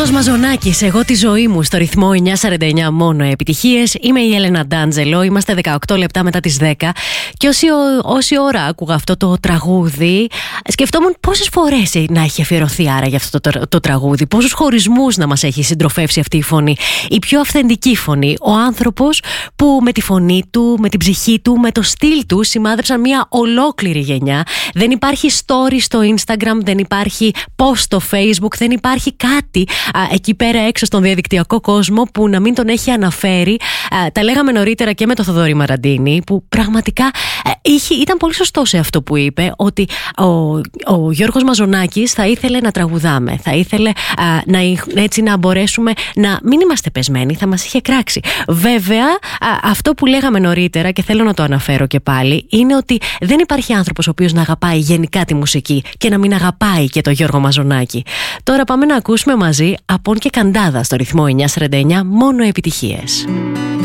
Γιώργος Μαζονάκης, εγώ τη ζωή μου στο ρυθμό 949 μόνο επιτυχίες. Είμαι η Έλενα Ντάντζελο, είμαστε 18 λεπτά μετά τις 10 και όση ώρα άκουγα αυτό το τραγούδι, σκεφτόμουν πόσες φορές να έχει αφιερωθεί άραγε αυτό το τραγούδι, πόσους χωρισμούς να μας έχει συντροφεύσει αυτή η φωνή. Η πιο αυθεντική φωνή, ο άνθρωπος που με τη φωνή του, με την ψυχή του, με το στυλ του σημάδεψαν μια ολόκληρη γενιά. Δεν υπάρχει story στο Instagram, δεν υπάρχει post στο Facebook, δεν υπάρχει κάτι εκεί πέρα έξω στον διαδικτυακό κόσμο που να μην τον έχει αναφέρει. Τα λέγαμε νωρίτερα και με τον Θοδωρή Μαραντίνη, που πραγματικά ήταν πολύ σωστό σε αυτό που είπε, ότι ο Γιώργος Μαζονάκης θα ήθελε να τραγουδάμε, θα ήθελε έτσι να μπορέσουμε να μην είμαστε πεσμένοι, θα μας είχε κράξει. Βέβαια, αυτό που λέγαμε νωρίτερα και θέλω να το αναφέρω και πάλι, είναι ότι δεν υπάρχει άνθρωπος ο οποίος να αγαπάει γενικά τη μουσική και να μην αγαπάει και τον Γιώργο Μαζονάκη. Τώρα πάμε να ακούσουμε μαζί Απόν και Καντάδα στο ρυθμό 949, μόνο επιτυχίες.